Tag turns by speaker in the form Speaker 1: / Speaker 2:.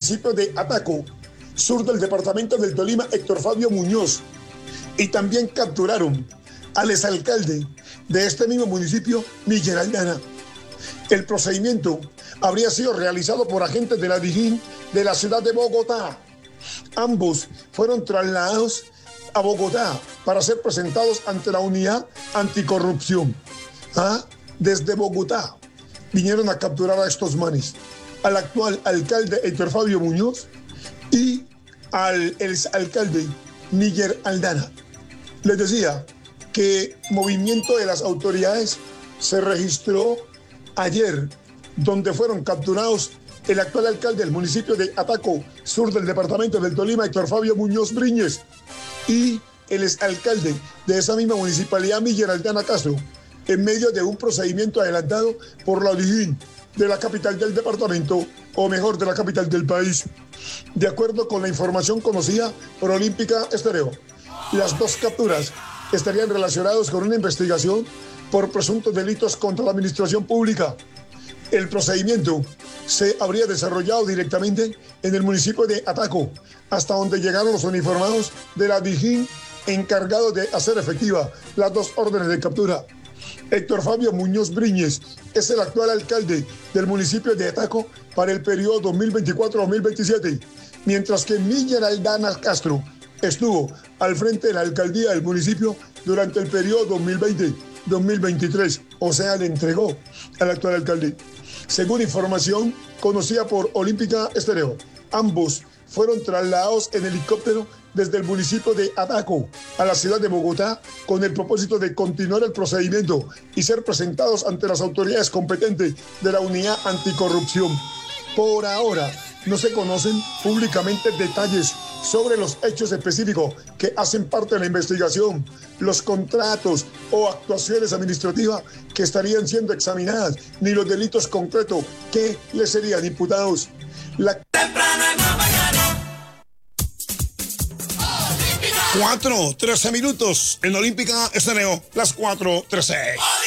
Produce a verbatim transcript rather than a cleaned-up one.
Speaker 1: municipio de Ataco, sur del departamento del Tolima, Héctor Fabio Muñoz. Y también capturaron al exalcalde de este mismo municipio, Miller Aldana. El procedimiento habría sido realizado por agentes de la DIJÍN de la ciudad de Bogotá. Ambos fueron trasladados a Bogotá para ser presentados ante la unidad anticorrupción. ¿Ah? Desde Bogotá vinieron a capturar a estos manes, al actual alcalde Héctor Fabio Muñoz y al exalcalde Miller Aldana. Les decía que movimiento de las autoridades se registró ayer, donde fueron capturados el actual alcalde del municipio de Ataco, sur del departamento del Tolima, Héctor Fabio Muñoz Briñez, y el exalcalde de esa misma municipalidad, Miller Aldana Castro, en medio de un procedimiento adelantado por la DIJÍN de la capital del departamento, o mejor, de la capital del país. De acuerdo con la información conocida por Olímpica Estéreo, las dos capturas estarían relacionadas con una investigación por presuntos delitos contra la administración pública. El procedimiento se habría desarrollado directamente en el municipio de Ataco, hasta donde llegaron los uniformados de la DIJÍN encargados de hacer efectiva las dos órdenes de captura. Héctor Fabio Muñoz Briñez es el actual alcalde del municipio de Ataco para el periodo dos mil veinticuatro a dos mil veintisiete, mientras que Miller Aldana Castro estuvo al frente de la alcaldía del municipio durante el periodo dos mil veinte a dos mil veintitrés, o sea, le entregó al actual alcalde. Según información conocida por Olímpica Estéreo, ambos fueron trasladados en helicóptero desde el municipio de Ataco a la ciudad de Bogotá con el propósito de continuar el procedimiento y ser presentados ante las autoridades competentes de la unidad anticorrupción. Por ahora no se conocen públicamente detalles sobre los hechos específicos que hacen parte de la investigación, los contratos o actuaciones administrativas que estarían siendo examinadas, ni los delitos concretos que les serían imputados. La... cuatro, trece minutos en Olímpica Estéreo, las cuatro, trece.